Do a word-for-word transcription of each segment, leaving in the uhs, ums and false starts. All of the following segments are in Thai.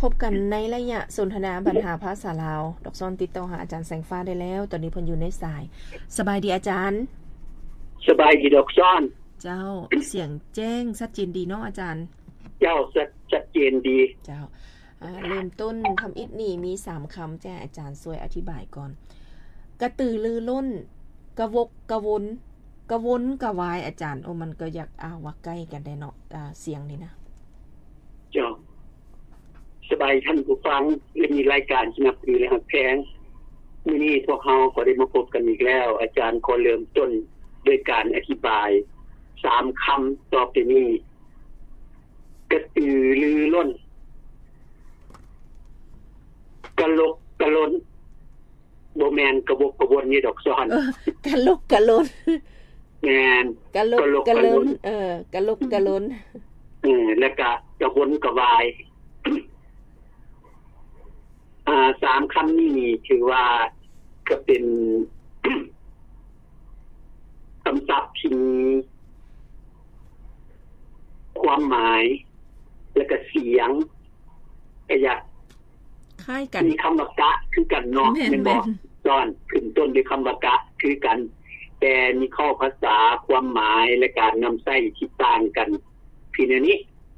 พบกันในระยะสนทนาปัญหาภาษาลาวดอกซ้อนติดต่อหาอาจารย์แสงฟ้าได้แล้วตอนนี้เพิ่นอยู่ในสายสบายดีอาจารย์สบายดีดอกซ้อนเจ้าเสียงแจ้งชัดเจนดีเนาะอาจารย์เจ้าชัดเจนดีเจ้าอ่าเริ่มต้นคำอิดนี่มีสามคำแจ้อาจารย์ช่วยอธิบายก่อนกระตือรือร้นกระวกกระวนกระวนกระวายอาจารย์โอ้มันก็อยากอ้าวว่าใกล้กันได้เนาะอ่าเสียงนี่นะเจ้าสบายท่านผู้ฟังและมีรายการสนับสนุนและหักแพงมื้อนี้พวกเฮาก็ได้มาพบกันอีกแล้วอาจารย์ขอเริ่มต้นด้วยการอธิบายสามคำต่อไปนี้กระตือรือร้นกะลกกะล้นบ่แม่นกระบกกระวนนี่ดอกซ้อนกะลกกะล้นแม่นกะลกกะล้นเออกะลกกะล้นเออแล้วก็กระวนกระวายอ่าสามคำนี้ถือว่าก็เป็นคำศัพท์ที่ความหมายแล้วก็เสียงก็อยากคล้ายกันมีคำว่ากะคือกันเนาะแม่นบ่ตอนขึ้นต้นด้วยคำว่ากะคือกันแต่มีข้อภาษาความหมายและการนำใช้ที่ต่างกันพี่นี้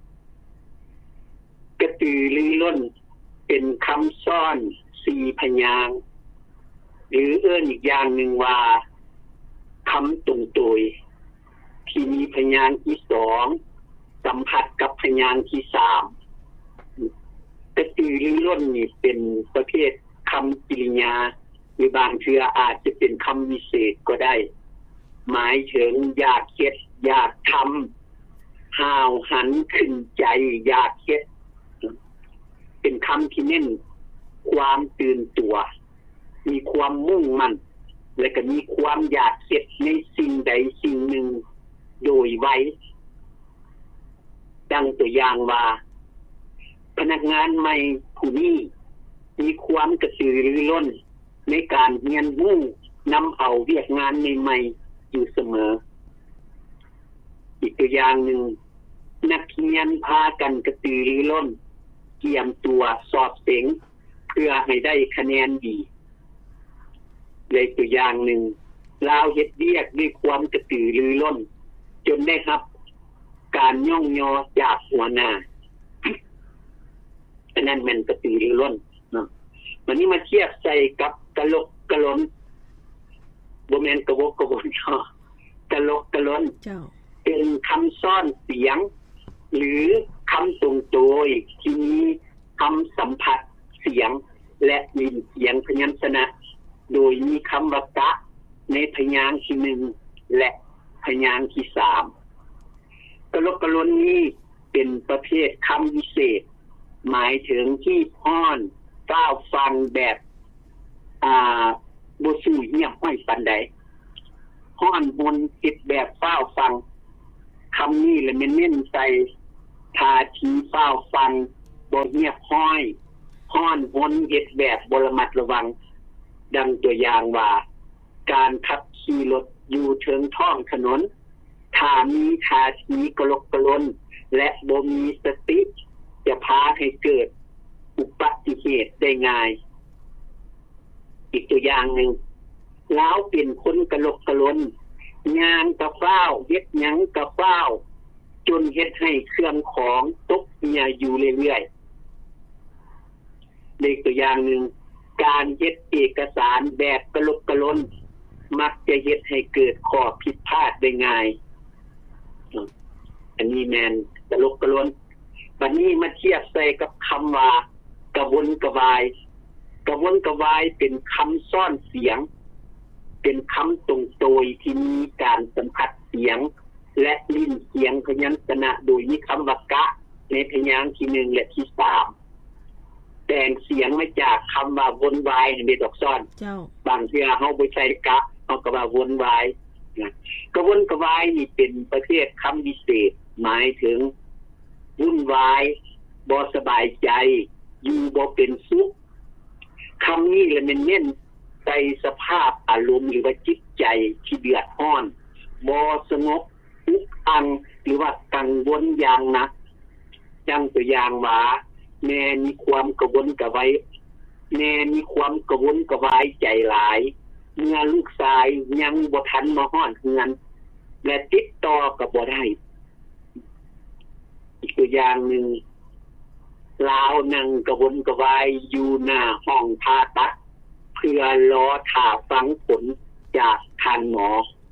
กระตือรือร้นเป็นคำซ้อนสี่พยางค์หรือเอิ้นอีกอย่างหนึ่งว่าคำตรงโตยที่มีพยางค์ที่สองสัมผัสกับพยางค์ที่สามกระตือรือร้นนี่เป็นประเภทคำกริยาหรือบางเทื่ออาจจะเป็นคำวิเศษก็ได้หมายถึงอยากเฮ็ดอยากทำห้าวหันขึ้นใจอยากเฮ็ดเป็นคำที่เน้นความตื่นตัวมีความมุ่งมั่นและก็มีความอยากเฮ็ดในสิ่งใดสิ่งหนึ่งโดยไวดังตัวอย่างว่าพนักงานใหม่ผู้นี้มีความกระตือรือร้นในการเรียนรู้นำเอาเวียกงานใหม่ๆอยู่เสมออีกตัวอย่างหนึ่งนักเรียนพากันกระตือรือร้นเตรียมตัวสอบเส็งเพื่อให้ได้คะแนนดีเลยตัวอย่างหนึ่งลาวเฮ็ดเวียกด้วยความกระตือรือร้นจนได้รับการย่องยอจากหัวหน้าอันนั้นมันกระตือรือร้นเนาะวันนี้มาเทียบใส่กับกะลกกะล้นบ่แม่นกระวกกระวนเนาะกะลกกะล้นเจ้าเป็นคำซ่อนเสียงหรือคำตรงโตยที่มีคำสัมผัสเสียงและลิ้นเสียงพยัญชนะโดยมีคำว่ากะในพยางค์ที่หนึ่งและพยางค์ที่สามกะลกกะล้นนี้เป็นประเภทคำวิเศษหมายถึงที่พ้อนฟ้าวฟังแบบอ่าบ่สู้เงียบห้อยปานใดฮ้อนบนติดแบบฟ้าวฟังคำนี้แหละมันเน้นใส่ท่าทีฟ้าวฟังบ่เงียบห้อยฮ้อนบนเฮ็ดแบบบ่ระมัดระวังดังตัวอย่างว่าการขับขี่รถอยู่เทิงท้องถนนถ้ามีท่าทีกระลกกระล้นและบ่มีสติจะพาให้เกิดอุบัติเหตุได้ง่ายอีกตัวอย่างหนึ่งลาวเป็นคนกระลกกระล้นย่างกะฟ้าวเฮ็ดหยังกะฟ้าวจนเฮ็ดให้เครื่องของตกเหี่ยอยู่เรื่อยๆอีกตัวอย่างหนึ่งการเฮ็ดเอกสารแบบกระลกกระล้นมักจะเฮ็ดให้เกิดข้อผิดพลาดได้ง่ายอันนี้แม่นกระลกกระล้นบัดนี้มาเทียบใส่กับคำว่ากระวนกระวายกระวนกระวายเป็นคำซ่อนเสียงเป็นคำตรงโตยที่มีการสัมผัสเสียงและลิ้นเสียงพยัญชนะโดยมีคำว่ากะในพยางค์ที่หนึ่งและที่สามแต่งเสียงมาจากคำว่าวนวายในดอกซ่อนเจ้าบางเทื่อเฮาบ่ใช้กะเฮาก็ว่าวนวายนะกระวนกระวายนี่เป็นประเภทคำวิเศษหมายถึงวุ่นวายบ่สบายใจอยู่บ่เป็นสุขคำนี้แหละมันเน้นใส่สภาพอารมณ์หรือว่าจิตใจที่เดือดร้อนบ่สงบอุกอังหรือว่ากังวลอย่างหนักดังตัวอย่างว่าแม่มีความกระวนกระวายแม่มีความกระวนกระวายใจหลายเมื่อลูกชายยังบ่ทันมาฮอดเฮือนและติดต่อก็บ่ได้อีกตัวอย่างนึงลาวนั่งกระวนกระวายอยู่หน้าห้องผ่าตัดเพื่อรอท่าฟังผลจากทางหมอ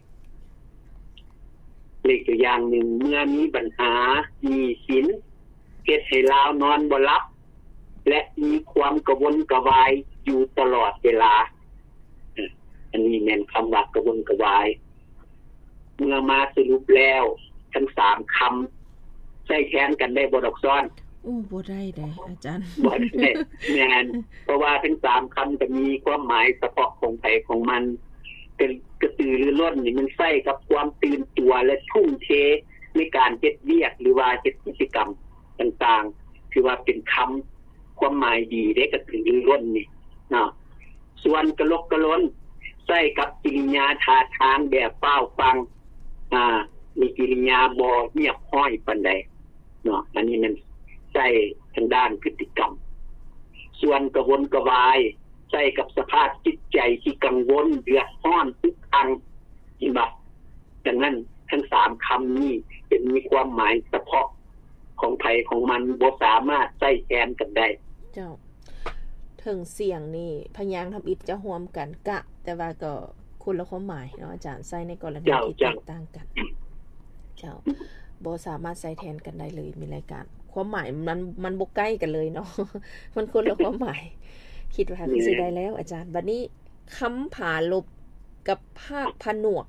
อีกตัวอย่างนึงเมื่อมีปัญหามีสินเฮ็ดให้ลาวนอนบ่หลับและมีความกระวนกระวายอยู่ตลอดเวลาอันนี้แม่นคำว่ากระวนกระวายเมื่อมาสรุปแล้วทั้งสามคำใช้แทนกันได้บ่ดอกซ้อนโอ้บ่ได้เด้อาจารย์บ่ได้แม่นเพราะว่าทั้งสามคำจะมีความหมายเฉพาะของไผของมันเป็นกระตือรือร้นนี่มันใส่กับความตื่นตัวและทุ่มเทในการเฮ็ดเวียกหรือว่าเฮ็ดกิจกรรมต่างๆคือว่าเป็นคำความหมายดีเด้กระตือรือร้นนี่เนาะส่วนกระลกกระล้นใส่กับกิริยาท่าทางแบบเฝ้าฟังอ่ามีกิริยาบ่เงียบห้อยปานใดเนาะอันนี้มันใส่ทางด้านพฤติกรรมส่วนกระวนกระวายใส่กับสภาพจิตใจที่กังวลเดือดร้อนทุกครั้งนี่บ่ดังนั้นทั้งสามคำนี้เป็นมีความหมายเฉพาะของไผของมันบ่สามารถใช้แทนกันได้เจ้าถึงเสียงนี่พยางค์ทำอิฐจะรวมกันกะแต่ว่าก็คนละความหมายเนาะอาจารย์ใช้ในกรณีที่แตกต่างกันเจ้าบ่สามารถใช้แทนกันได้เลยมีรายการความหมายมันมันบ่ใกล้กันเลยเนาะมันคนละความหมายคิดว่าคือสิได้แล้วอาจารย์บัดนี้คำผาลบกับภาคผนวก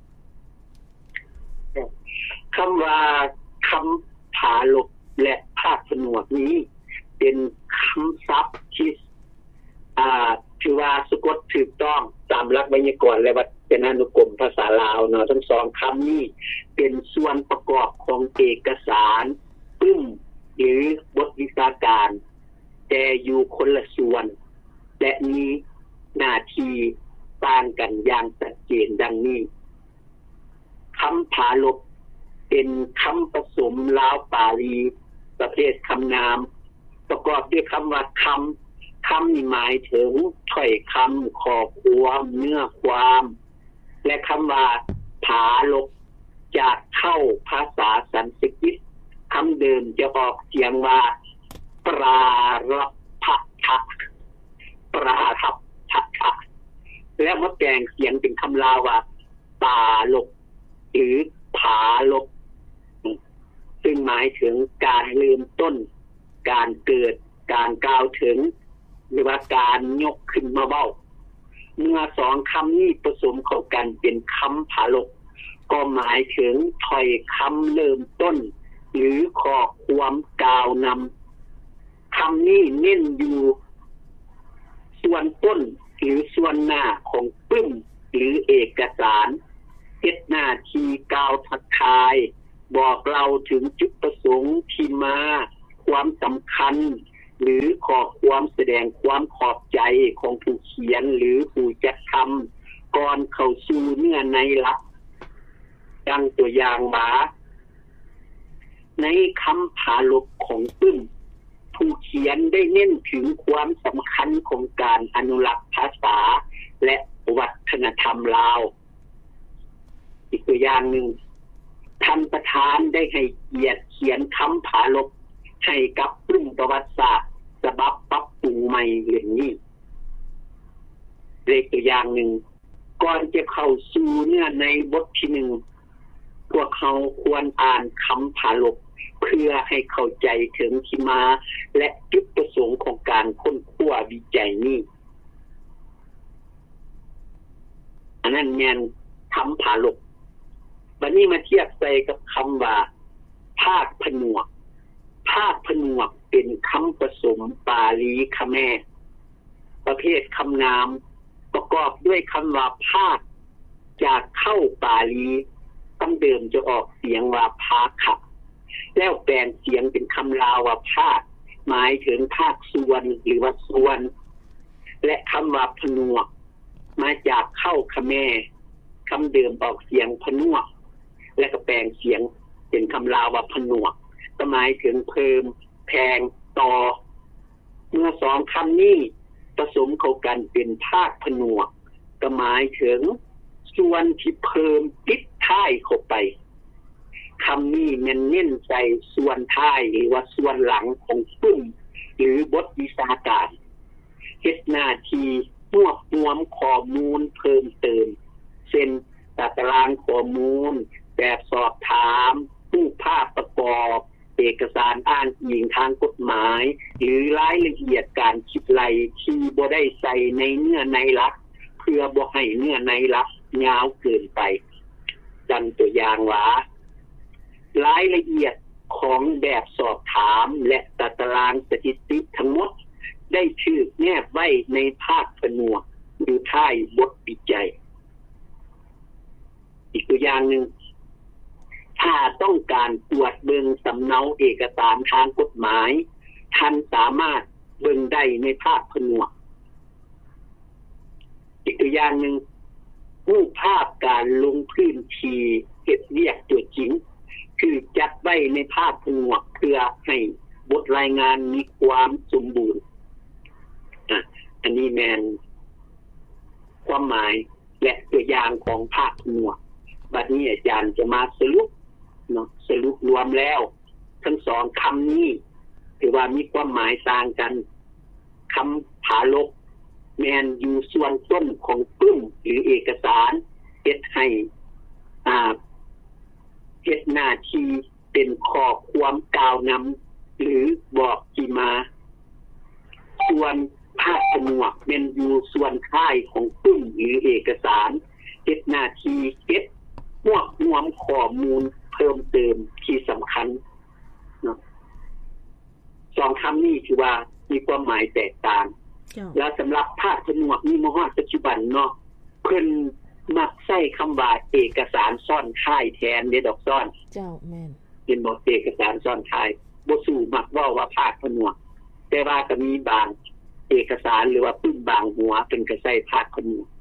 คำว่าคำผาลบและภาคผนวกนี้เป็นคำศัพท์ที่อ่าถือว่าสะกดถูกต้องตามหลักไวยากรณ์และวจนานุกรมภาษาลาวเนาะทั้งสองคำนี้เป็นส่วนประกอบของเอกสารปึ้มหรือบทวิชาการแต่อยู่คนละส่วนและมีหน้าที่ต่างกันอย่างชัดเจนดังนี้คำผาลบเป็นคำผสมลาวปาลีประเภทคำนามประกอบด้วยคำว่าคำคำนี่หมายถึงถ้อยคำข้อความเนื้อความและคำว่าผาลบจากเข้าภาษาสันสกฤตคำเดิมจะออกเสียงว่าปรารับภะทะปราทับภะทะแล้วมาแปลงเสียงเป็นคำลาวว่าตาลบหรือผาลบซึ่งหมายถึงการเริ่มต้นการเกิดการกล่าวถึงหรือว่าการยกขึ้นมาเว้าเมื่อสองคำนี้ผสมเข้ากันเป็นคำผาลบก็หมายถึงถ้อยคำเริ่มต้นหรือข้อความกล่าวนำคำนี้เน้นอยู่ส่วนต้นหรือส่วนหน้าของปึ้มหรือเอกสารเฮ็ดหน้าที่กล่าวทักทายบอกเราถึงจุดประสงค์ที่มาความสำคัญหรือข้อความแสดงความขอบใจของผู้เขียนหรือผู้จัดทำก่อนเข้าสู่เนื้อในหลักดังตัวอย่างว่าในคำผาลบของปึ้มผู้เขียนได้เน้นถึงความสำคัญของการอนุรักษ์ภาษาและวัฒนธรรมลาวอีกตัวอย่างหนึ่งท่านประธานได้ให้เกียรติเขียนคำผาลบให้กับปึ้มประวัติศาสตร์ฉบับปรับปรุงใหม่เรื่องนี้อีกตัวอย่างหนึ่งก่อนจะเข้าสู่เนื้อในบทที่หนึ่งพวกเขาควรอ่านคำผาลบเพื่อให้เข้าใจถึงที่มาและจุดประสงค์ของการค้นคว้าวิจัยนี้อันนั้นแม่นคำผาลบบัดนี้มาเทียบใส่กับคำว่าภาคผนวกภาคผนวกเป็นคำผสมปาลีคแมร์ประเภทคำนามประกอบด้วยคำว่าภาคจากเข้าปาลีคำเดิมจะออกเสียงว่าภาคะ แล้วแปลงเสียงเป็นคำลาวว่าภาคหมายถึงภาคส่วนหรือว่าส่วนและคำว่าผนวกมาจากเข้าคแม่คำเดิมออกเสียงผนวกและก็แปลงเสียงเป็นคำลาวว่าผนวกก็หมายถึงเพิ่มแพงต่อสองคำนี้ผสมเข้ากันเป็นภาคผนวกก็หมายถึงส่วนที่เพิ่มติดท้ายเข้าไปคำนี้มันเน้นใส่ส่วนท้ายหรือว่าส่วนหลังของปึ้มหรือบทวิชาการเฮ็ดหน้าที่รวบรวมข้อมูลเพิ่มเติมเช่นตารางข้อมูลแบบสอบถามรูปภาพประกอบเอกสารอ้างอิงทางกฎหมายหรือรายละเอียดการคิดไล่ที่บ่ได้ใส่ในเนื้อในหลักเพื่อบ่ให้เนื้อในหลักยาวเกินไปดังตัวอย่างว่ารายละเอียดของแบบสอบถามและตารางสถิติทั้งหมดได้ถูกแนบไว้ในภาคผนวกอยู่ท้ายบทวิจัยอีกตัวอย่างหนึ่งถ้าต้องการตรวจเบิ่งสำเนาเอกสารทางกฎหมายท่านสามารถเบิ่งได้ในภาคผนวกอีกตัวอย่างหนึ่งรูปภาพการลงพื้นที่เฮ็ดเวียกตัวจริงคือจัดไว้ในภาพผนวกเพื่อให้บทรายงานมีความสมบูรณ์อ่ะอันนี้แม่นความหมายและตัวอย่างของภาพผนวกบัดนี้อาจารย์จะมาสรุปเนาะสรุปรวมแล้วทั้งสองคำนี้ถือว่ามีความหมายต่างกันคำผาลกแม่นอยู่ส่วนต้นของปึ้มหรือเอกสารเฮ็ดให้อ่าเฮ็ดหน้าที่เป็นข้อความกล่าวนำหรือบอกที่มาส่วนภาคผนวกแม่นอยู่ส่วนท้ายของปึ้มหรือเอกสารเฮ็ดหน้าที่เก็บรวบรวมข้อมูลเพิ่มเติมที่สำคัญเนาะสองคำนี้ถือว่ามีความหมายแตกต่างแล้วสำหรับภาคผนวกนี่มาฮอดปัจจุบันเนาะเพิ่นมักใช้คำว่าเอกสารซ่อนท้ายแทนเด้ดอกซ่อนเจ้าแม่นเป็นบ่เอกสารซ่อนท้ายบ่สู้มักเว้าว่าภาคผนวกแต่ว่าก็มีบางเอกสารหรือว่าปึ้มบางหัวเป็นก็ใช้ภาคผนวก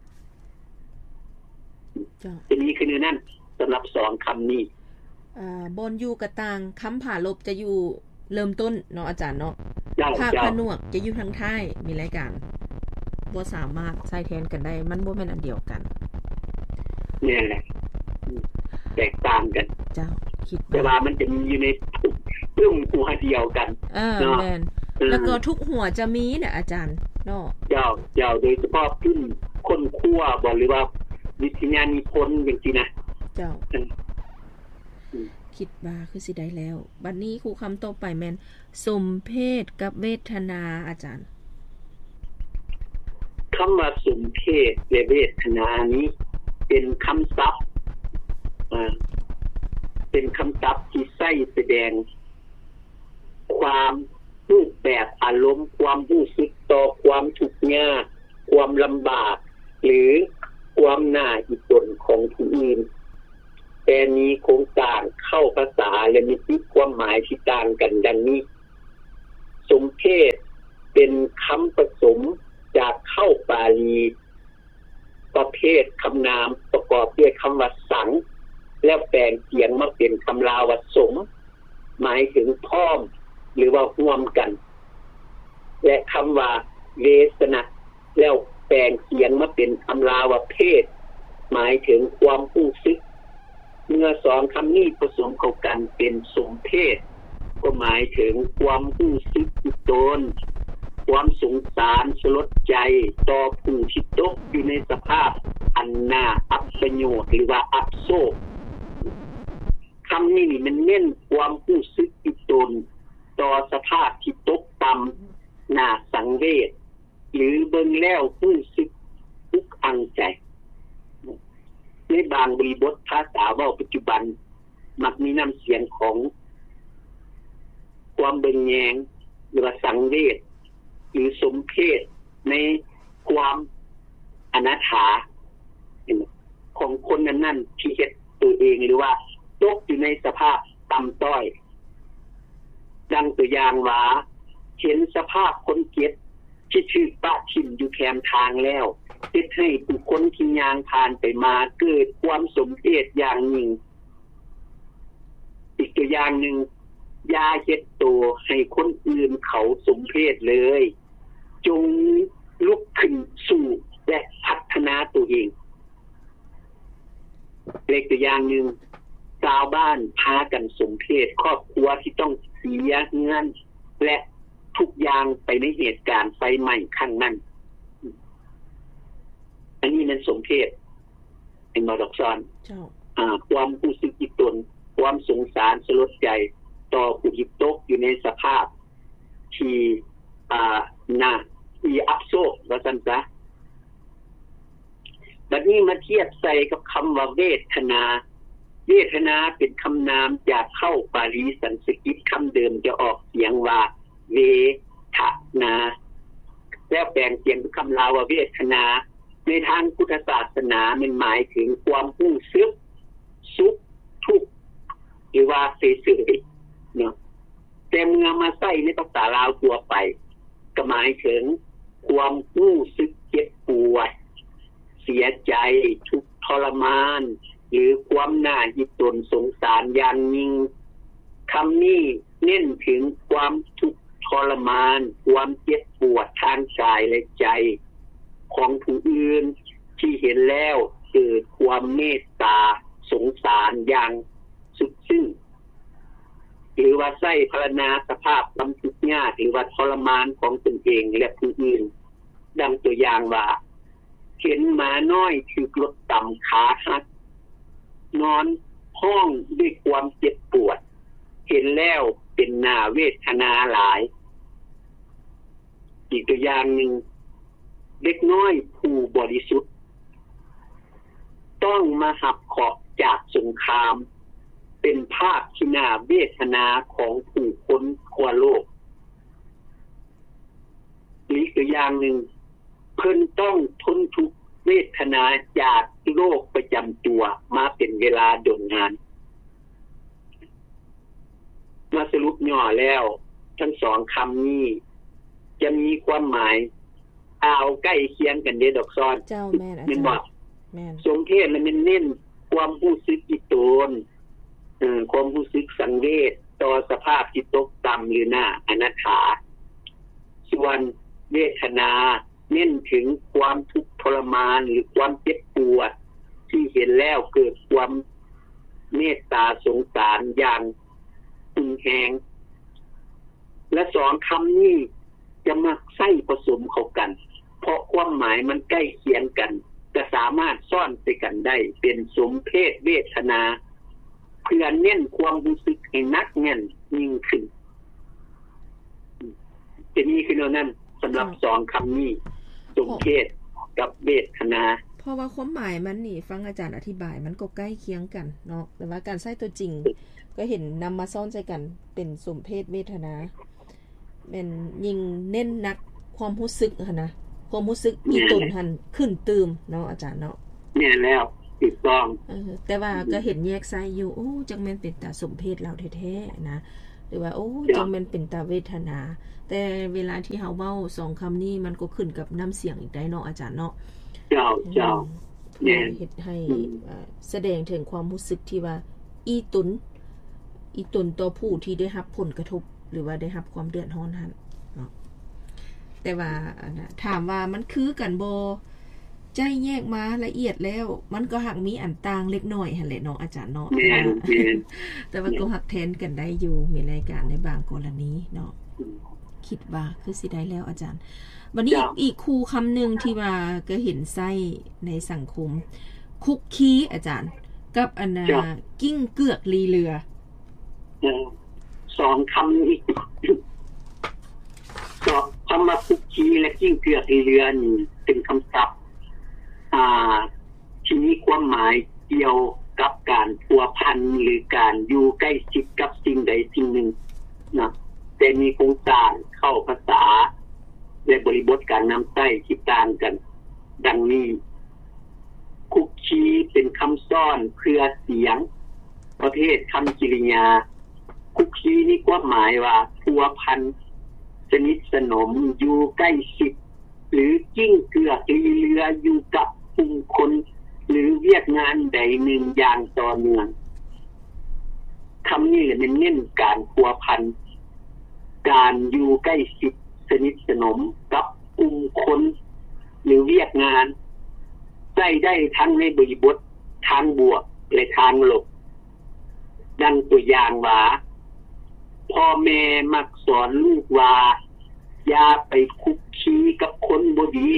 จ้ะทีนี้คือนั่นสำหรับสองคำนี้อ่าบนอยู่กระต่างคำผาลบจะอยู่เริ่มต้นเนาะอาจารย์เนาะภาคผนวกจะอยู่ทางท้ายมีรายการบ่สามารถใช้แทนกันได้มันบ่แม่นอันเดียวกันนี่แหละแตกต่างกันเจ้าคิดแต่ว่ามันจะมีอยู่ในปึ้มหัวเดียวกันเออแม่นแล้วก็ทุกหัวจะมีน่ะอาจารย์เนาะเจ้าเจ้าโดยเฉพาะปึ้มคนคั่วบ่หรือว่าวิทยานิพนธ์จังซี่นะเจ้าคิดว่าคือสิได้แล้วบัดนี้ครูคำต่อไปแม่นสมเพศกับเวทนาอาจารย์คำว่าสมเพศและเวทนานี้เป็นคำศัพท์อ่าเป็นคำศัพท์ที่ใช้แสดงความรูปแบบอารมณ์ความรู้สึกต่อความทุกข์ยากความลำบากหรือความน่าอิจฉาของผู้อื่นแต่มีโครงสร้างเข้าภาษาและมีความหมายที่ต่างกันดังนี้สมเพศเป็นคำผสมจากเข้าบาลีประเภทคำนามประกอบด้วยคำว่าสังแล้วแปลงเสียงมาเป็นคำลาวว่าสมหมายถึงพร้อมหรือว่าร่วมกันและคำว่าเวสนะแล้วแปลงเสียงมาเป็นคำลาวว่าเพศหมายถึงความรู้สึกเมื่อสองคำนี้ผสมเข้ากันเป็นสมเพศก็หมายถึงความรู้สึกอิจฉาความสงสารสลดใจต่อผู้ที่ตกอยู่ในสภาพอันน่าอับประโยชน์หรือว่าอับโศกคำนี้มันเน้นความรู้สึกอิจฉาต่อสภาพที่ตกต่ำน่าสังเวชหรือเบิ่งแล้วรู้สึกทุกข์อังใจในบางบริบทภาษาเว้าปัจจุบันมักมีน้ำเสียงของความเบิ่งแยงหรือว่าสังเวชหรือสมเพศในความอนาถาของคนนั้นๆที่เฮ็ดตัวเองหรือว่าตกอยู่ในสภาพต่ำต้อยดังตัวอย่างว่าเห็นสภาพคนเก็บที่ถูกปะทิ่มอยู่แคมทางแล้วเฮ็ดให้ผู้คนที่ย่างผ่านไปมาเกิดความสมเพชอย่างยิ่งอีกตัวอย่างหนึ่งอย่าเฮ็ดโตให้คนอื่นเขาสมเพชเลยจงลุกขึ้นสู่และพัฒนาตัวเองเล็กตัวอย่างหนึ่งชาวบ้านพากันสมเพชครอบครัวที่ต้องเสียเงินและทุกอย่างไปในเหตุการณ์ไฟไหม้ครั้งนั้นอันนี้มันสมเพชเป็นมรดกซ้อนอ่าความรู้สึกอิตนความสงสารสลดใจต่อผู้ที่ตกอยู่ในสภาพที่อ่าน่าที่อับโศกว่าซั่นซะบัดนี้มาเทียบใส่กับคำว่าเวทนาเวทนาเป็นคำนามจากเข้าปาลีสันสกฤตคำเดิมจะออกเสียงว่าเวทนาแล้วแปลงเสียงเป็นคำลาวว่าเวทนาในทางพุทธศาสนามันหมายถึงความรู้สึกสุขทุกข์หรือว่าเฉยๆเนาะแต่เมื่อมาใส่ในภาษาลาวตัวไปก็หมายถึงความรู้สึกเจ็บปวดเสียใจทุกข์ทรมานหรือความน่าอิจฉาสงสารอย่างยิ่งคำนี้เน้นถึงความทุกข์ทรมานความเจ็บปวดทางกายและใจของผู้อื่นที่เห็นแล้วเกิดความเมตตาสงสารอย่างสุดซึ้งหรือว่าใส่พรรณนาสภาพความทุกข์ยากหรือว่าทรมานของตนเองและผู้อื่นดังตัวอย่างว่าเห็นหมาน้อยถูกรถต่ำขาหักนอนห้องด้วยความเจ็บปวดเห็นแล้วเป็นน่าเวทนาหลายอีกตัวอย่างหนึ่งเด็กน้อยผู้บริสุทธิ์ต้องมาหับเคราะห์จากสงครามเป็นภาพที่น่าเวทนาของผู้คนทั่วโลกอีกตัวอย่างหนึ่งเพิ่นต้องทนทุกข์เวทนาจากโรคประจำตัวมาเป็นเวลาดนนานมาสรุปย่อแล้วทั้งสองคำนี้จะมีความหมายเอาใกล้เคียงกันเด้ดอกซ้อนเจ้าแม่นอาจารย์แม่นสมเพชมันเน้นความรู้สึกอิจฉาเอ่อความรู้สึกสังเวชต่อสภาพที่ตกต่ำหรือหน้าอนาถาส่วนเวทนาเน้นถึงความทุกข์ทรมานหรือความเจ็บปวดที่เห็นแล้วเกิดความเมตตาสงสารอย่างรุนแรงและสองคำนี้จะมักใส่ผสมเข้ากันเพราะความหมายมันใกล้เคียงกันจะสามารถซ่อนไปกันได้เป็นสมเพศเวทนาเพื่อเน้นความรู้สึกให้นักแน่นยิ่งขึ้นจะมีขึ้นแล้วนั่นสำหรับสองคำนี้สมเพศกับเวทนาเพราะว่าความหมายมันนี่ฟังอาจารย์อธิบายมันก็ใกล้เคียงกันเนาะแต่ว่าการใช้ตัวจริงก็เห็นนำมาซ่อนใจกันเป็นสมเพศเวทนาเป็นยิ่งเน้นนักความรู้สึกหั่นนะความรู้สึกอีตนหั่นขึ้นตืมเนาะอาจารย์เนาะแน่แล้วถูกต้องเออแต่ว่าก็เห็นแยกไซอยู่โอ้จังแม่นเป็นตาสมเพศเราแท้ๆนะหรือว่าโอ้จังแม่นเป็นตาเวทนาแต่เวลาที่เฮาเว้าสองคำนี้มันก็ขึ้นกับน้ำเสียงอีกได้เนาะอาจารย์เนาะเจ้าเจ้าแน่เฮ็ดให้แสดงถึงความรู้สึกที่ว่าอีตุนอีตุนต่อผู้ที่ได้รับผลกระทบหรือว่าได้รับความเดือดร้อนหั่นเนาะแต่ว่าถามว่ามันคือกันบ่ใจแยกมาละเอียดแล้วมันก็หักมีอันต่างเล็กน้อยหั่นแหละเนาะอาจารย์เนาะแต่ว่าก็หักแทนกันได้อยู่มีรายการในบางกรณีเนาะคิดว่าคือสิได้แล้วอาจารย์วันนี้อีกครูคำหนึ่งที่ว่าก็เห็นไส้ในสังคมคุกคีอาจารย์กับอันน่ะกิ้งเกือกลีเรือสองคำนี้ก็คำว่าคุกคีและกิ้งเกือกลีเรือนี่เป็นคำศัพท์อ่าที่มีความหมายเกี่ยวกับการพัวพันหรือการอยู่ใกล้ชิดกับสิ่งใดสิ่งหนึ่งนะแต่มีโครงสร้างเข้าภาษาและบริบทการนำใช้ที่ต่างกันดังนี้คุกคีเป็นคำซ่อนเพื่อเสียงประเภทคำกริยาคุกคีนี่ความหมายว่าพัวพันสนิทสนมอยู่ใกล้ชิดหรือกิ้งเกือกลีเรืออยู่กับผู้คนหรือเวียกงานใดหนึ่งอย่างต่อเนื่องคำนี้มันเน้นการพัวพันการอยู่ใกล้ชิดสนิทสนมกับกลุ่มคนหรือเวียกงานใช้ได้ทั้งในบริบททางบวกและทางลบดังตัวอย่างว่าพ่อแม่มักสอนลูกว่าอย่าไปคุกคีกับคนบ่ดี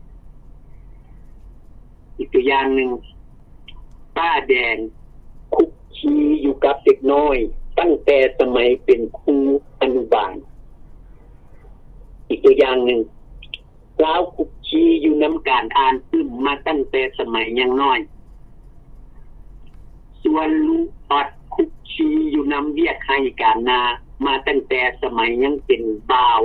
อีกตัวอย่างหนึ่งป้าแดงคุกคีอยู่กับเด็กน้อยตั้งแต่สมัยเป็นครูอนุบาลอีกตัวอย่างหนึ่งลาวคุกคีอยู่นำการอ่านขึ้นมาตั้งแต่สมัยยังน้อยส่วนลุงออดคุกคีอยู่นำเวียกให้การนามาตั้งแต่สมัยยังเป็นบ่าว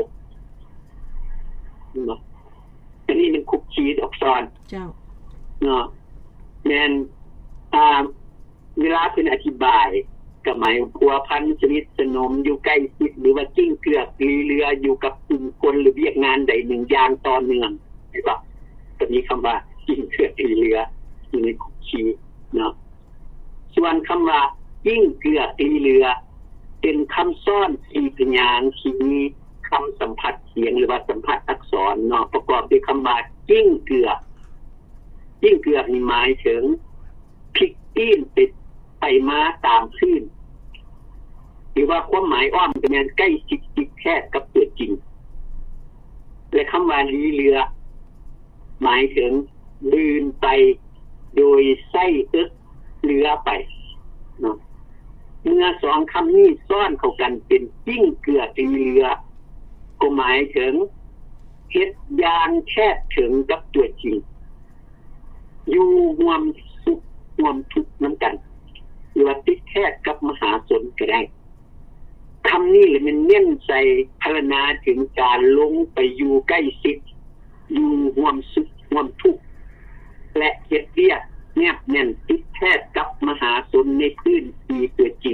เนาะอันนี้มันคุกคีดอกซอนเจ้าเนาะแม่นอ่าเวลาเพิ่นอธิบายก็หมายพัวพันสนิทสนมอยู่ใกล้ชิดหรือว่าจิ้งเกือกลีเรืออยู่กับกลุ่มคนหรือเวียกงานใดหนึ่งอย่างต่อเนื่องใช่ป่ะก็มีคำว่าจิ้งเกือกลีเรืออยู่ในคุกคีเนาะส่วนคำว่าจิ้งเกือกลีเรือเป็นคำซ่อนสี่พยางค์ที่มีคำสัมผัสเสียงหรือว่าสัมผัสอักษรเนาะประกอบด้วยคำว่าจิ้งเกือกจิ้งเกือกนี่หมายถึงพลิกตีนติดไปมาตามคลื่นหรือว่าความหมายอ้อมเป็นการใกล้ชิดติดแคบกับตัวจริงและคำว่าลีเรือหมายถึงลืนไปโดยไส้อึกเรือไปเนาะเมื่อสองคำนี้ซ้อนเข้ากันเป็นจิ้งเกือกลีเรือก็หมายถึงเฮ็ดยานแทบถึงกับตัวจริงอยู่ร่วมสุขร่วมทุกข์น้ำกันหรือว่าติดแค่กับมหาสนก็ได้คำนี้เลยมันเน้นใส่พรรณนาถึงการลงไปอยู่ใกล้ชิดอยู่ร่วมสุขร่วมทุกข์และเฮ็ดเรียกแนบแน่นติดแค่กับมหาสนในพื้นที่ตัวจริง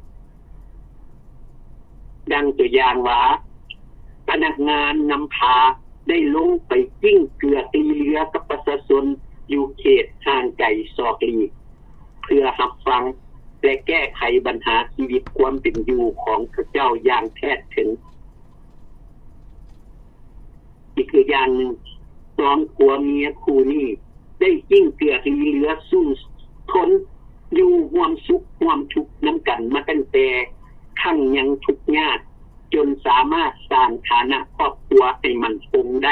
ดังตัวอย่างว่าพนักงานนำพาได้ลงไปจิ้งเกือกลีเรือกับประชาชนอยู่เขตห่างไกลซอกลีเพื่อรับฟังและแก้ไขปัญหาชีวิตความเป็นอยู่ของพระเจ้าอย่างแท้ถึงอีกคืออย่างหนึ่งสองผัวเมียคู่นี้ได้จิ้งเกือกลีเรือสู้ทนอยู่ร่วมสุขร่วมทุกข์น้ำกันมาตั้งแต่ขั้งยังทุกข์ยากจนสามารถสร้างฐานะครอบครัวให้มั่นคงได้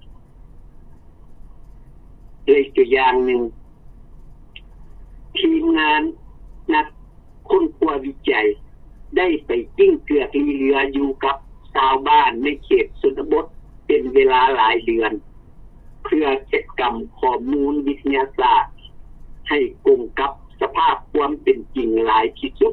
เลยตัวอย่างหนึ่งทีมงานนักค้นคว้าวิจัยได้ไปจิ้งเกือกลีเรืออยู่กับชาวบ้านในเขตชนบทเป็นเวลาหลายเดือนเพื่อเก็บกำข้อมูลวิทยาศาสตร์ให้กงกับสภาพความเป็นจริงหลายที่สุด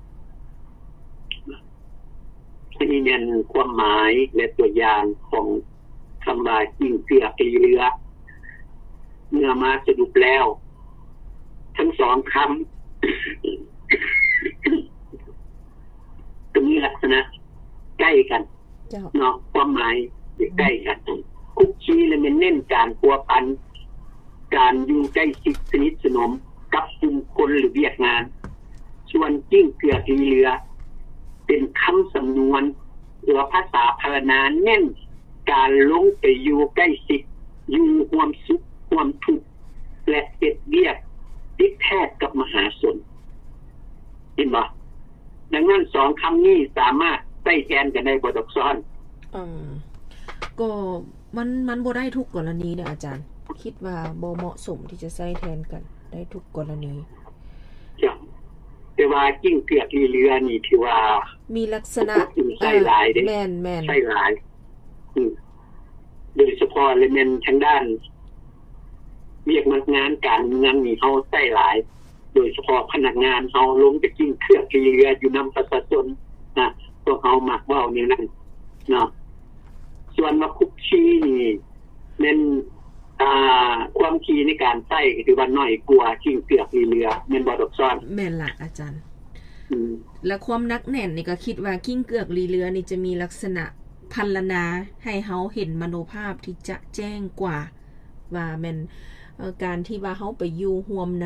นี่เป็นความหมายและตัวอย่างของคำว่าจิ้งเกือกลีเรือเมื่อมาสรุปแล้วทั้งสองคำก็มีลักษณะใกล้กันเนาะความหมายใกล้กันคุกคีและมันเน้นการพัวพันการอยู่ใกล้ชิดสนิทสนมกับกลุ่มคนหรือเวียกงานส่วนจิ้งเกือกลีเรือเป็นคำสำนวนหรือภาษาพรรณนาเน้นการลงไปอยู่ใกล้ชิดอยู่ร่วมสุขร่วมทุกข์และเฮ็ดเวียกติดแทบกับมหาชนเห็นบ่ดังนั้นสองคำนี้สามารถใช้แทนกันได้บ่ดอกซ้อนอืมก็มันมันบ่ได้ทุกกรณีเด้ออาจารย์คิดว่าบ่เหมาะสมที่จะใช้แทนกันได้ทุกกรณีจ้ะแต่ว่าจิ้งเกือกลีเรือนี่ถือว่ามีลักษณะใช้หลายเด้แม่นๆใช้หลายอืมโดยเฉพาะเลยแม่นทางด้านเรียกมันงานการเงินนี่เฮาใช้หลายโดยเฉพาะพนักงานเฮาลงไปจิ้งเกือกลีเรืออยู่นำประชาชนนะพวกเฮามักเว้าแนวนั้นเนาะส่วนว่าคุกคีนี่แม่นอ่าความคีในการใช้ก็ถือว่าน้อยกว่าจิ้งเกือกลีเรือแม่นบ่ดอกซ้อนแม่นล่ะอาจารย์อืมและความนักแน่นนี่ก็คิดว่ากิ้งเกือกลีเรือนี่จะมีลักษณะพรรณนาให้เฮาเห็นมโนภาพที่จะแจ้งกว่าว่าแม่นการที่ว่าเฮาไปอยู่ร่วมน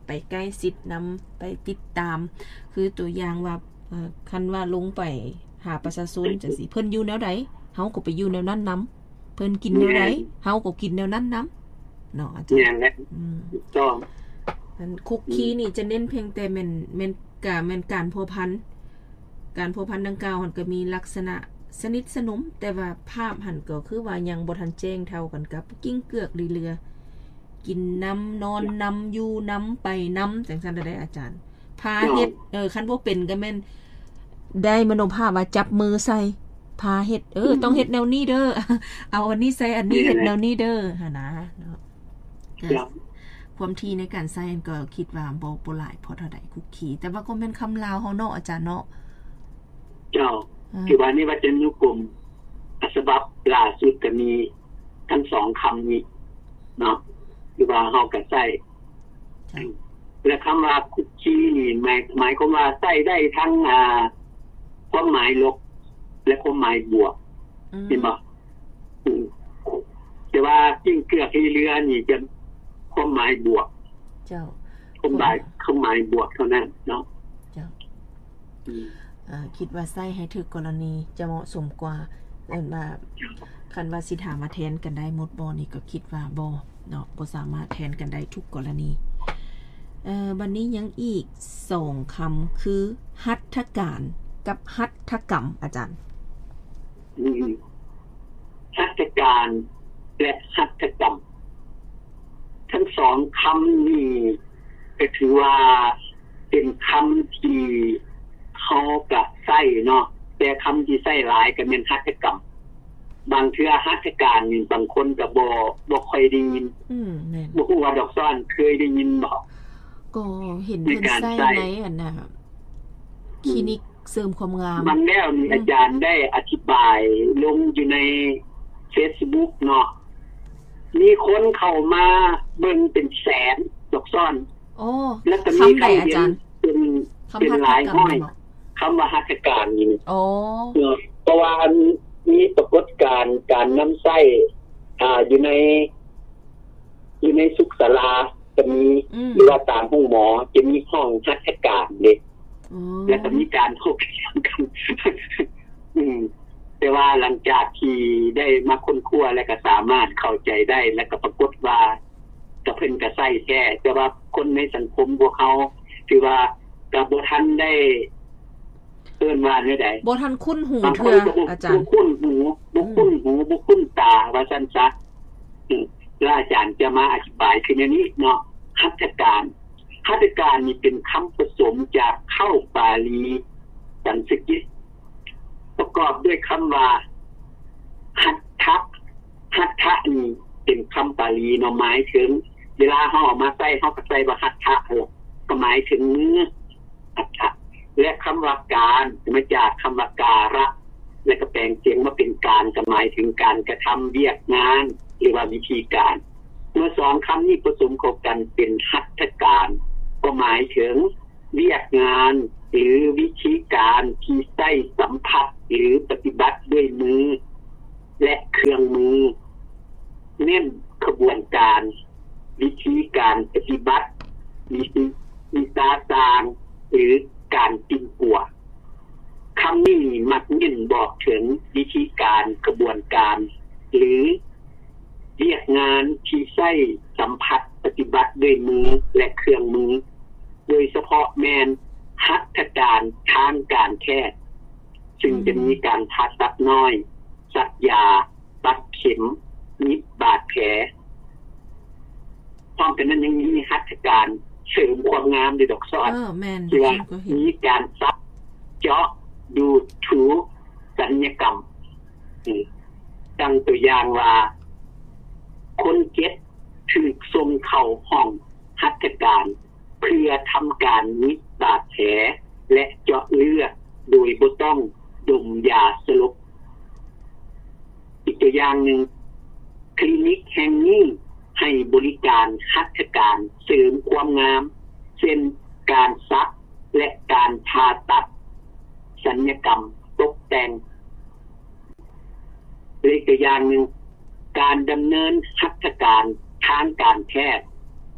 ไปใกล้ชิดนำไปติดตามคือตัวอย่างว่าเอ่อคันว่าลงไปหาประชาชนจังซี่เพิ่นอยู่แนวใดเฮาก็ไปอยู่แนวนั้นนำเพิ่นกินแนวใดเฮาก็กินแนวนั้นนำเนาะอาจารย์อย่างนั้นอืมถูกต้องอันคุกคีนี่จะเน้นเพียงแต่แม่นแม่นกะแม่นการพัวพันการพัวพันดังกล่าวมันก็มีลักษณะสนิทสนมแต่ว่าภาพหันก็คือว่ายังบ่ทันแจ้งเท่ากันกับกิ้งเกือกลีเรือกินน้ำนอนน้ำอยู่น้ำไปน้ำจังซั่นได้อาจารย์พาเฮ็ดเออคันบ่เป็นก็แม่นได้มโนภาพว่าจับมือใส่พาเฮ็ดเออต้องเฮ็ดแนวนี้เด้อเอาอันนี้ใส่อันนี้เฮ็ดแนวนี้เด้อหั่นนะเนาะความที่ในการใส่ก็คิดว่าบ่บ่หลายพอเท่าใดคุกคีแต่ว่าก็แม่นคำลาวเฮาเนาะอาจารย์เนาะเจ้าคือว่านี่ว่าจะนุกรมอสบับล่าสุดก็มีทั้งสองคำนี้เนาะคือว่าเฮาก็ใส่และคำว่าคุกคีนี่หมายหมายความว่าใส่ได้ทั้งอ่าความหมายลบและความหมายบวกเห็นบ่แต่ว่ากิ้งเกือกที่เรือนี่จะความหมายบวกเจ้าความหมายความหมายบวกเท่านั้นเนาะเจ้าอ่าคิดว่าใส่ให้ถึกกรณีจะเหมาะสมกว่าเอิ้นว่าคันว่าสิถามมาแทนกันได้หมดบ่นี่ก็คิดว่าบ่เนาะบ่สามารถแทนกันได้ทุกกรณีเอ่อบัดนี้ยังอีกสองคำคือหัตถการกับหัตถกรรมอาจารย์อืมหัตถการและหัตถกรรมทั้งสองคำนี้ก็ถือว่าเป็นคำที่เขากะใส่เนาะแต่คำที่ใส่หลายก็เป็นหัตถกรรมบางเทื่อหัตถการนี่บางคนก็บ่บ่ค่อยได้ยินอืมแม่นบ่ฮู้ว่าดอกซ้อนเคยได้ยินบ่ก็เห็นเพิ่นใส่ในอันน่ะคลินิกเสริมความงามบางแล้วนี่อาจารย์ได้อธิบายลงอยู่ใน Facebook เนาะมีคนเข้ามาเบิ่งเป็นแสนดอกซ้อนโอ้แล้วก็มีคำอาจารย์เป็นเป็นหลายห้อยคำว่าหัตถการนี่โอ้เพราะว่ามีปรากฏการณ์การนำไส้อ่าอยู่ในอยู่ในสุขศาลาจะมีหรือว่าตามห้องหมอจะมีห้องหัตถการเด้แล้วก็มีการถกเถียงกันอืมแต่ว่าหลังจากที่ได้มาค้นคว้าแล้วก็สามารถเข้าใจได้แล้วก็ปรากฏว่าก็เพิ่นก็ใช้แท้แต่ว่าคนในสังคมพวกเขาถือว่าก็บ่ทันได้เอิ้นว่าแนวใดบ่ทันคุ้นหูเทื่ออาจารย์บ่คุ้นหูบ่คุ้นหูบ่คุ้นตาว่าซั่นซะอือแล้วอาจารย์จะมาอธิบายคืออย่างนี้เนาะหัตถการหัตถการนี่เป็นคำผสมจากเข้าบาลีสันสกฤตประกอบด้วยคำว่าหัตถะหัตถะนี่เป็นคำบาลีเนาะหมายถึงเวลาเฮาเอามาใส่เฮาก็ใส่ว่าหัตถะก็หมายถึงเนื้อหัตถะและคำว่าการมาจากคำว่าการะและก็แปลงเสียงมาเป็นการก็หมายถึงการกระทำเวียกงานหรือว่าวิธีการเมื่อสองคำนี้ผสมเข้ากันเป็นหัตถการก็หมายถึงเวียกงานหรือวิธีการที่ใช้สัมผัสหรือปฏิบัติด้วยมือและเครื่องมือเน้นขบวนการวิธีการปฏิบัติวิธีวิชาการหรือการติ้งปัวคำนี้มักเน้นบอกถึงวิธีการกระบวนการหรือเรียกงานที่ใช้สัมผัสปฏิบัติด้วยมือและเครื่องมือโดยเฉพาะแมนหัตถการทางการแพทย์ซึ่งจะมีการผ่าตัดน้อยสักยาตัดเข็มนิบบาดแผลพร้อมกันนั้นยังมีหัตถการเสริมความงามด้วยดอกซ้อนเออแม่นมีการซักเจาะดูดถูสัญญกรรมดังตัวอย่างว่าคนเก็บถูกส่งเข้าห้องหัตถการเพื่อทำการนิบบาดแผลและเจาะเลือดโดยบ่ต้องดมยาสลบอีกตัวอย่างหนึ่งคลินิกแห่งนี้ให้บริการหัตถการเสริมความงามเช่นการซักและการผ่าตัดศัลยกรรมตกแต่งอีกตัวอย่างหนึ่งการดำเนินหัตถการทางการแพทย์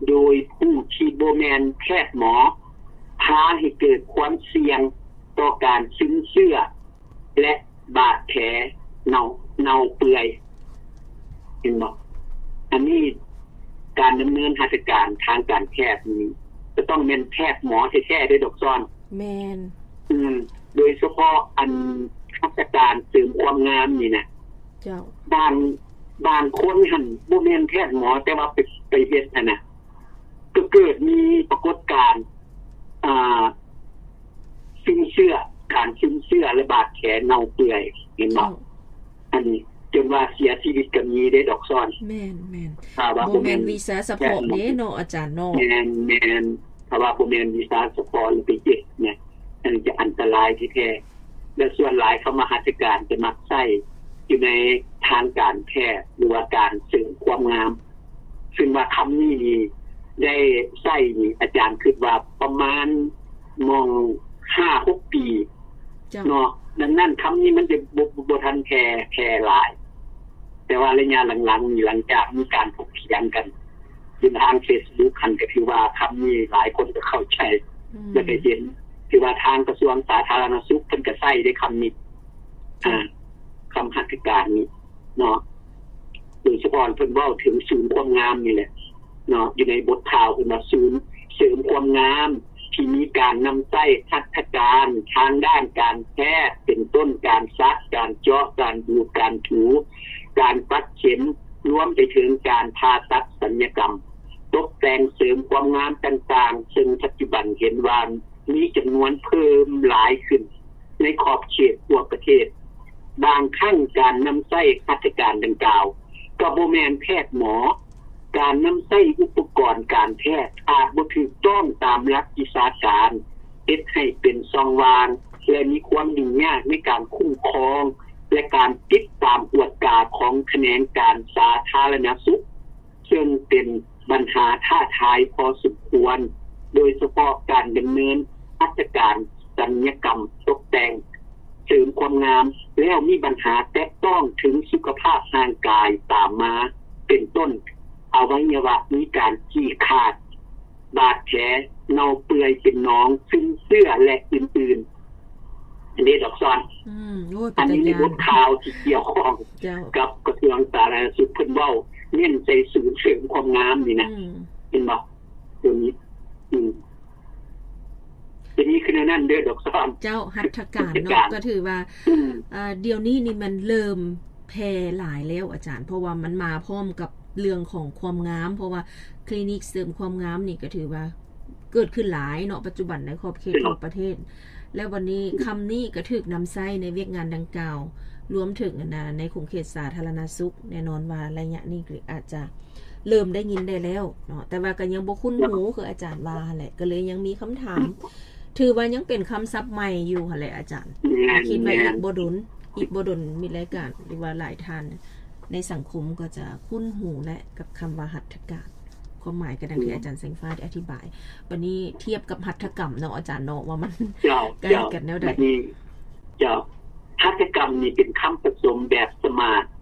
โดยผู้ที่บ่แม่นแพทย์หมอพาให้เกิดความเสี่ยงต่อการซึมเสื้อและบาดแผลเน่าเน่าเปื่อยเห็นบ่อันนี้การดำเนินหัตถการทางการแพทย์นี้จะต้องเป็นแพทย์หมอแท้ๆด้วยดอกซ้อนแม่นอืมโดยเฉพาะอันหัตถการเสริมความงามนี่นะเจ้าบางบางคนหั่นบ่แม่นแพทย์หมอแต่ว่าไปไปเฮ็ดนั่นน่ะก็เกิดมีปรากฏการณ์อ่าซึมเสื้อการซึมเสื้อและบาดแผลเน่าเปื่อยเห็นบ่อันนี้จนว่าเสียชีวิตก็มีได้ดอกซ้อนแม่นๆบ่แม่นวีซ่าเฉพาะเด้เนาะอาจารย์เนาะแม่นๆถ้าว่าบ่แม่นวีซ่าเฉพาะหรือไปเฮ็ดเนี่ยอันนี้จะอันตรายแท้ๆและส่วนหลายเขามาหัตถการจะมักใช้อยู่ในทางการแพทย์หรือว่าการเสริมความงามซึ่งว่าคำนี้ได้ใช้นี่อาจารย์คิดว่าประมาณมอง ห้าหก ปีเนาะดังนั้นคำนี้มันจะบ่บ่ทันแพร่แพร่หลายแต่ว่าระยะหลังๆมีหลังจากมีการถกเถียงกันในทาง Facebook คันก็คือว่าคำนี้หลายคนก็เข้าใจและก็เห็นคือว่าทางกระทรวงสาธารณสุขเพิ่นก็ใช้ได้คำนี้อ่าคำหัตถการนี้เนาะโดยเฉพาะเพิ่นเว้าถึงศูนย์ความงามนี่แหละเนาะอยู่ในบทข่าวเพิ่นว่าศูนย์เสริมความงามที่มีการนำใช้หัตถการทางด้านการแพทย์เป็นต้นการซักการเจาะการดูการถูการปักเข็มรวมไปถึงการผ่าตัดศัลยกรรมตกแต่งเสริมความงามต่างๆซึ่งปัจจุบันเห็นว่ามีจำนวนเพิ่มหลายขึ้นในขอบเขตทั่วประเทศบางครั้งการนำใช้หัตถการดังกล่าวก็บ่แม่นแพทย์หมอการนำใช้อุปกรณ์การแพทย์อาจบ่ถูกต้องตามหลักวิชาการเฮ็ดให้เป็นช่องว่างและมีความยุ่งยากในการคุ้มครองและการติดตามตรวจตาของแขนงการสาธารณสุขซึ่งเป็นปัญหาท้าทายพอสมควรโดยเฉพาะการดำเนินหัตถการศัลยกรรมตกแต่งเสริมความงามแล้วมีปัญหาแตะต้องถึงสุขภาพทางกายตามมาเป็นต้นอวัยวะมีการฉีกขาดบาดแผลเน่าเปื่อยเป็นหนองซึมเสื้อและอื่นๆอันนี้ดอกซ้อนอืมโอ้ยอันนี้เป็นบทข่าวที่เกี่ยวข้องกับกระทรวงสาธารณสุขเพิ่นเว้าเน้นใส่ศูนย์เสริมความงามนี่นะเห็นบ่ตรงนี้อืมทีนี้คือนั่นเด้อดอกซ้อนเจ้าหัตถการเนาะก็ถือว่าอ่าเดี๋ยวนี้นี่มันเริ่มแพร่หลายแล้วอาจารย์เพราะว่ามันมาพร้อมกับเรื่องของความงามเพราะว่าคลินิกเสริมความงามนี่ก็ถือว่าเกิดขึ้นหลายเนาะปัจจุบันในขอบเขตทั่วประเทศและวันนี้คำนี้ก็ถูกนำใช้ในเวียกงานดังกล่าวรวมถึงนะในขงเขตสาธารณสุขแน่นอนว่าระยะนี้อาจจะเริ่มได้ยินได้แล้วเนาะแต่ว่าก็ยังบ่คุ้นหูคืออาจารย์ว่าแหละก็เลยยังมีคำถามถือว่ายังเป็นคำศัพท์ใหม่อยู่หั่นแหละอาจารย์คิดว่าอีกบ่ดนอีกบ่ดนมีรายการหรือว่าหลายท่านในสังคมก็จะคุ้นหูและกับคำว่าหัตถการความหมายก็ดังที่อาจารย์แสงฟ้าได้อธิบายวันนี้เทียบกับหัตถกรรมเนาะอาจารย์เนาะว่ามันใกล้กันแนวใดนี่เจ้าหัตถกรรมนี่เป็นคำผสมแบบสมาร์ท